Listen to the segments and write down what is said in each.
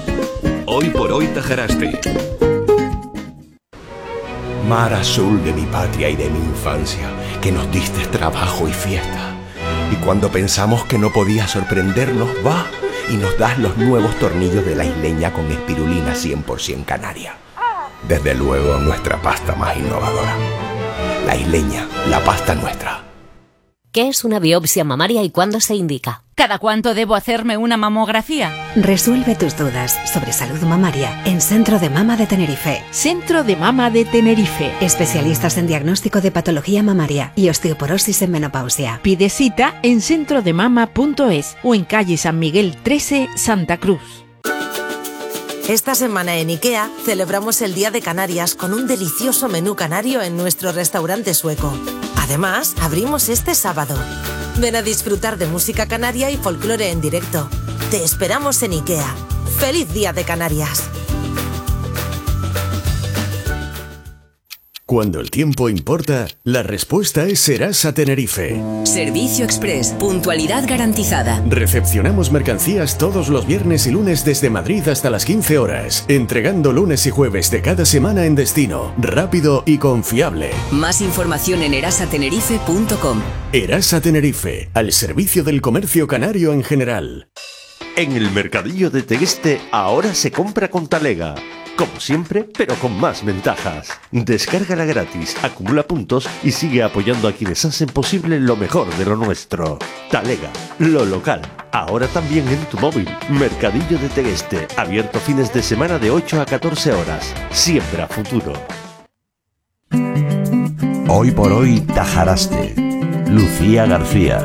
Hoy por hoy Tajaraste. Mar azul de mi patria y de mi infancia, que nos diste trabajo y fiesta. Y cuando pensamos que no podía sorprendernos, va y nos das los nuevos tornillos de la Isleña con espirulina 100% canaria. Desde luego, nuestra pasta más innovadora. La Isleña, la pasta nuestra. ¿Qué es una biopsia mamaria y cuándo se indica? ¿Cada cuánto debo hacerme una mamografía? Resuelve tus dudas sobre salud mamaria en Centro de Mama de Tenerife. Centro de Mama de Tenerife. Especialistas en diagnóstico de patología mamaria y osteoporosis en menopausia. Pide cita en centrodemama.es o en calle San Miguel 13, Santa Cruz. Esta semana en IKEA celebramos el Día de Canarias con un delicioso menú canario en nuestro restaurante sueco. Además, abrimos este sábado. Ven a disfrutar de música canaria y folclore en directo. Te esperamos en IKEA. ¡Feliz Día de Canarias! Cuando el tiempo importa, la respuesta es Serasa Tenerife. Servicio Express, puntualidad garantizada. Recepcionamos mercancías todos los viernes y lunes desde Madrid hasta las 15 horas, entregando lunes y jueves de cada semana en destino, rápido y confiable. Más información en erasatenerife.com. Erasa Tenerife, al servicio del comercio canario en general. En el mercadillo de Tegueste ahora se compra con Talega. Como siempre, pero con más ventajas. Descárgala gratis, acumula puntos y sigue apoyando a quienes hacen posible lo mejor de lo nuestro. Talega, lo local, ahora también en tu móvil. Mercadillo de Tegueste, abierto fines de semana de 8 a 14 horas. Siembra futuro. Hoy por hoy Tajaraste. Lucía García.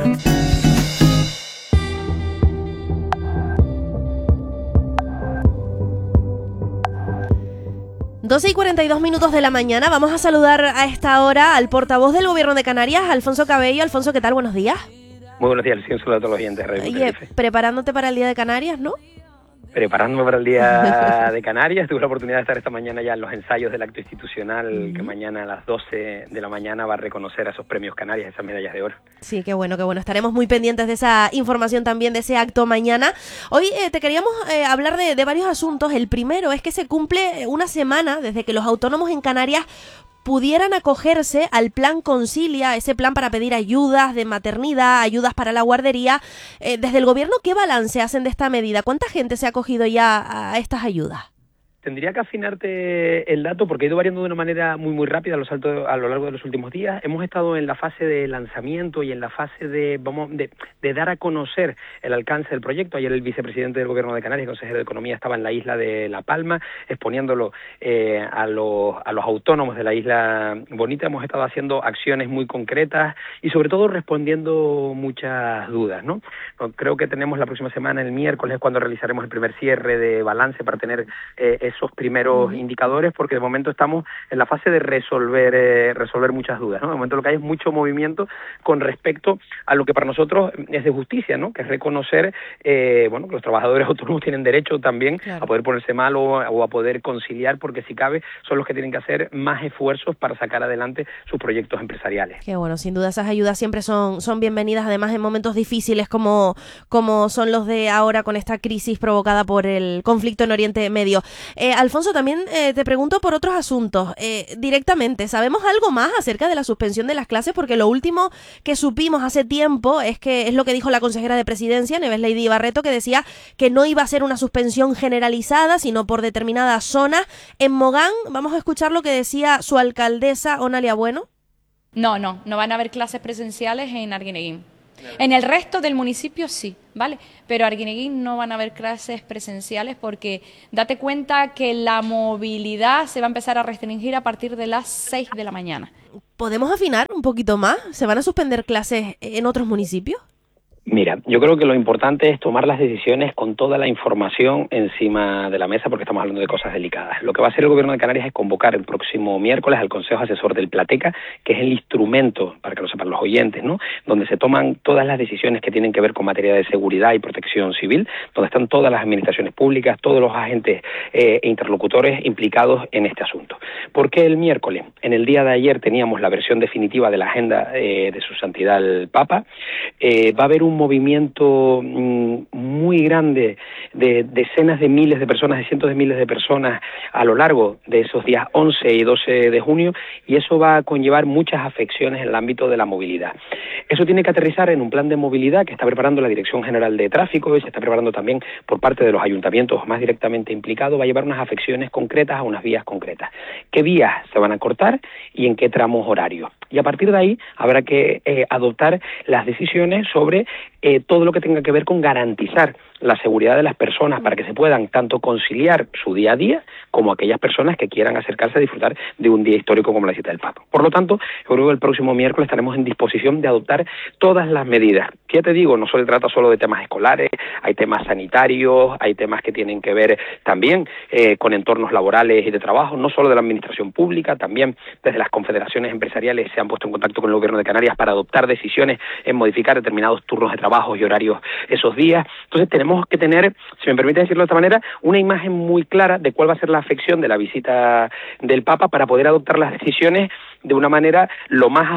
12:42 de la mañana. Vamos a saludar a esta hora al portavoz del Gobierno de Canarias, Alfonso Cabello. Alfonso, ¿qué tal? Buenos días. Muy buenos días, un saludo a todos los oyentes. Oye, preparándote para el Día de Canarias, ¿no? Preparándome para el Día de Canarias. Tuve la oportunidad de estar esta mañana ya en los ensayos del acto institucional que mañana a las 12 de la mañana va a reconocer a esos premios Canarias, esas medallas de oro. Sí, qué bueno, qué bueno. Estaremos muy pendientes de esa información también, de ese acto mañana. Hoy te queríamos hablar de varios asuntos. El primero es que se cumple una semana desde que los autónomos en Canarias pudieran acogerse al plan Concilia, ese plan para pedir ayudas de maternidad, ayudas para la guardería. Desde el gobierno, ¿qué balance hacen de esta medida? ¿Cuánta gente se ha acogido ya a estas ayudas? Tendría que afinarte el dato porque ha ido variando de una manera muy rápida a lo largo de los últimos días. Hemos estado en la fase de lanzamiento y en la fase de dar a conocer el alcance del proyecto. Ayer el vicepresidente del Gobierno de Canarias, el consejero de Economía, estaba en la isla de La Palma exponiéndolo a los autónomos de la isla bonita. Hemos estado haciendo acciones muy concretas y sobre todo respondiendo muchas dudas, ¿no? Creo que tenemos la próxima semana, el miércoles, cuando realizaremos el primer cierre de balance para tener esos primeros indicadores, porque de momento estamos en la fase de resolver muchas dudas, ¿no? De momento lo que hay es mucho movimiento con respecto a lo que para nosotros es de justicia, ¿no? Que es reconocer que los trabajadores autónomos tienen derecho también a poder ponerse mal o a poder conciliar, porque si cabe son los que tienen que hacer más esfuerzos para sacar adelante sus proyectos empresariales. Qué bueno, sin duda esas ayudas siempre son bienvenidas, además en momentos difíciles como son los de ahora con esta crisis provocada por el conflicto en Oriente Medio. Alfonso, también te pregunto por otros asuntos. Directamente, ¿sabemos algo más acerca de la suspensión de las clases? Porque lo último que supimos hace tiempo es lo que dijo la consejera de Presidencia, Neves Lady Barreto, que decía que no iba a ser una suspensión generalizada, sino por determinadas zonas. En Mogán, vamos a escuchar lo que decía su alcaldesa, Onalia Bueno. No van a haber clases presenciales en Arguineguín. En el resto del municipio sí, ¿vale? Pero Arguineguín no van a haber clases presenciales porque date cuenta que la movilidad se va a empezar a restringir a partir de las 6 de la mañana. ¿Podemos afinar un poquito más? ¿Se van a suspender clases en otros municipios? Mira, yo creo que lo importante es tomar las decisiones con toda la información encima de la mesa, porque estamos hablando de cosas delicadas. Lo que va a hacer el Gobierno de Canarias es convocar el próximo miércoles al Consejo Asesor del Plateca, que es el instrumento, para que lo sepan los oyentes, ¿no?, donde se toman todas las decisiones que tienen que ver con materia de seguridad y protección civil, donde están todas las administraciones públicas, todos los agentes e interlocutores implicados en este asunto. ¿Por qué el miércoles? En el día de ayer teníamos la versión definitiva de la agenda de su santidad el Papa. Va a haber un un movimiento muy grande de decenas de miles de personas, de cientos de miles de personas a lo largo de esos días 11 y 12 de junio, y eso va a conllevar muchas afecciones en el ámbito de la movilidad. Eso tiene que aterrizar en un plan de movilidad que está preparando la Dirección General de Tráfico y se está preparando también por parte de los ayuntamientos más directamente implicados. Va a llevar unas afecciones concretas a unas vías concretas. ¿Qué vías se van a cortar y en qué tramos horarios? Y a partir de ahí habrá que adoptar las decisiones sobre todo lo que tenga que ver con garantizar la seguridad de las personas para que se puedan tanto conciliar su día a día como aquellas personas que quieran acercarse a disfrutar de un día histórico como la visita del Papa. Por lo tanto, yo creo que el próximo miércoles estaremos en disposición de adoptar todas las medidas. Ya te digo, no se trata solo de temas escolares, hay temas sanitarios, hay temas que tienen que ver también con entornos laborales y de trabajo, no solo de la administración pública, también desde las confederaciones empresariales se han puesto en contacto con el Gobierno de Canarias para adoptar decisiones en modificar determinados turnos de trabajo y horarios esos días. Entonces tenemos que tener, si me permite decirlo de esta manera, una imagen muy clara de cuál va a ser la afección de la visita del Papa para poder adoptar las decisiones de una manera lo más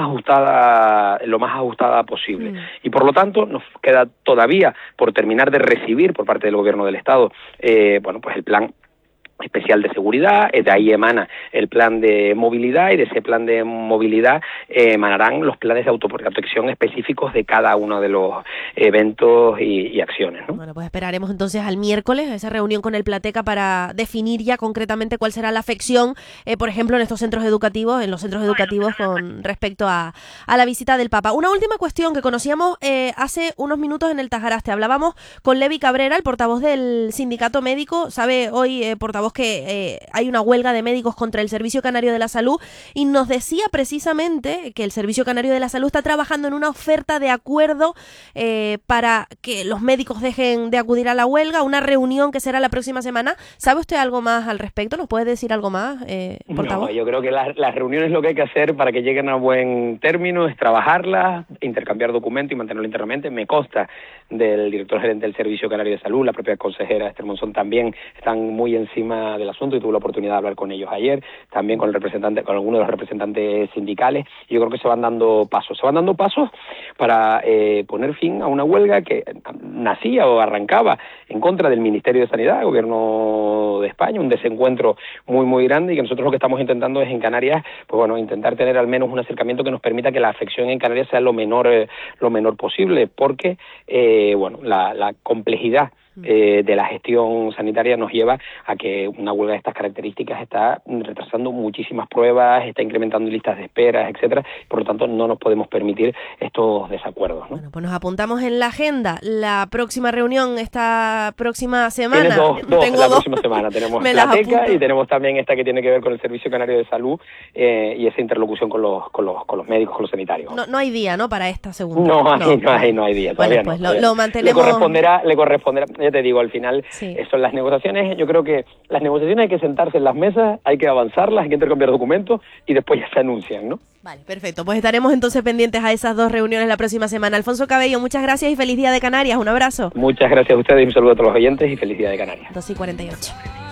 ajustada posible. Y por lo tanto nos queda todavía por terminar de recibir por parte del Gobierno del Estado pues el plan especial de seguridad, de ahí emana el plan de movilidad y de ese plan de movilidad emanarán los planes de autoprotección específicos de cada uno de los eventos y acciones, ¿no? Bueno, pues esperaremos entonces al miércoles a esa reunión con el Plateca para definir ya concretamente cuál será la afección, por ejemplo, en estos centros educativos, con respecto a la visita del Papa. Una última cuestión que conocíamos hace unos minutos en el Tajaraste. Hablábamos con Levi Cabrera, el portavoz del sindicato médico, sabe hoy, portavoz, que hay una huelga de médicos contra el Servicio Canario de la Salud, y nos decía precisamente que el Servicio Canario de la Salud está trabajando en una oferta de acuerdo para que los médicos dejen de acudir a la huelga, una reunión que será la próxima semana. ¿Sabe usted algo más al respecto? ¿Nos puede decir algo más, portavoz? No, yo creo que las reuniones lo que hay que hacer para que lleguen a buen término es trabajarlas, intercambiar documentos y mantenerlo internamente. Me consta del director gerente del Servicio Canario de Salud, la propia consejera Esther Monzón también están muy encima del asunto y tuve la oportunidad de hablar con ellos ayer, también con algunos de los representantes sindicales, y yo creo que se van dando pasos para poner fin a una huelga que nacía o arrancaba en contra del Ministerio de Sanidad, el Gobierno de España, un desencuentro muy muy grande, y que nosotros lo que estamos intentando es en Canarias, pues bueno, intentar tener al menos un acercamiento que nos permita que la afección en Canarias sea lo menor posible, porque la complejidad de la gestión sanitaria nos lleva a que una huelga de estas características está retrasando muchísimas pruebas, está incrementando listas de esperas, etcétera. Por lo tanto, no nos podemos permitir estos desacuerdos, ¿no? Bueno, pues nos apuntamos en la agenda la próxima reunión esta próxima semana. Tienes dos. Próxima semana tenemos la TECA y tenemos también esta que tiene que ver con el Servicio Canario de Salud y esa interlocución con los médicos, con los sanitarios. No hay día, ¿no?, para esta segunda. No hay día. Todavía pues lo mantenemos. Le corresponderá. Ya te digo, al final son las negociaciones. Yo creo que las negociaciones hay que sentarse en las mesas, hay que avanzarlas, hay que intercambiar documentos y después ya se anuncian, ¿no? Vale, perfecto. Pues estaremos entonces pendientes a esas dos reuniones la próxima semana. Alfonso Cabello, muchas gracias y feliz día de Canarias. Un abrazo. Muchas gracias a ustedes y un saludo a todos los oyentes y feliz día de Canarias. 2:48.